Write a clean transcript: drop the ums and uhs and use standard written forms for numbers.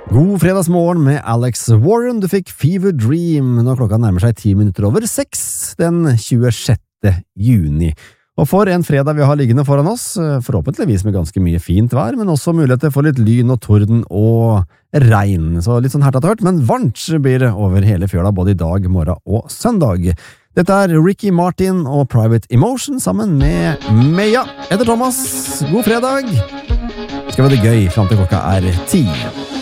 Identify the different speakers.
Speaker 1: God fredagsmorgen med Alex Warren. Du fikk Fever Dream når klokka nærmer seg 10 minutter over 6 den 26. juni. Og for en fredag vi har liggende foran oss, forhåpentligvis med ganske mye fint vær, men også muligheter for litt lyn og torden og regn. Så litt sånn hertatt hørt, men varmt blir det over hele fjøla både i dag, morgen og søndag. Dette er Ricky Martin og Private Emotion sammen med Meja. Jeg heter Thomas. God fredag! Skal vi ha det gøy frem til klokka er 10.